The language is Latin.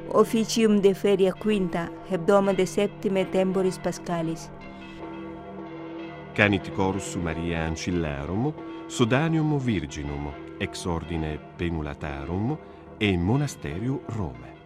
officium de feria quinta, hebdoma de septime temporis pascalis. Canit corus Maria Ancillarum, Sodanium Virginum, ex ordine Penulatarum e Monasterium Rome.